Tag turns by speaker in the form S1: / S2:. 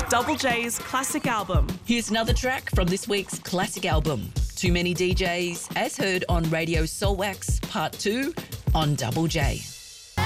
S1: Double J's classic album.
S2: Here's another track from this week's classic album, Too Many DJs, as heard on Radio Soulwax Part 2 on Double J.